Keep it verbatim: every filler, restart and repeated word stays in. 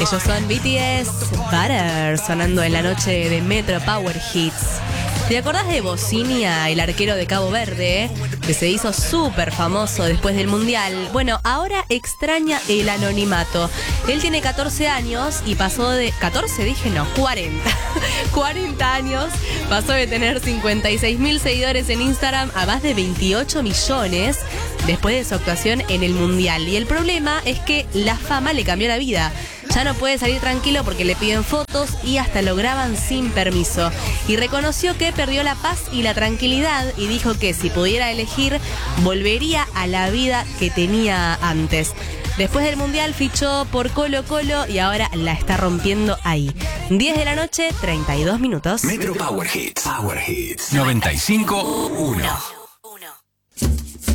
Ellos son B T S, Butter, sonando en la noche de Metro Power Hits. ¿Te acordás de Bocinia, el arquero de Cabo Verde, que se hizo súper famoso después del Mundial? Bueno, ahora extraña el anonimato. Él tiene catorce años y pasó de... ¿catorce dije? No, cuarenta. cuarenta años. Pasó de tener cincuenta y seis mil seguidores en Instagram a más de veintiocho millones después de su actuación en el Mundial. Y el problema es que la fama le cambió la vida. Ya no puede salir tranquilo porque le piden fotos y hasta lo graban sin permiso. Y reconoció que perdió la paz y la tranquilidad y dijo que si pudiera elegir, volvería a la vida que tenía antes. Después del Mundial fichó por Colo Colo y ahora la está rompiendo ahí. diez de la noche, treinta y dos minutos. Metro Power Hits. Power Hits. noventa y cinco punto uno.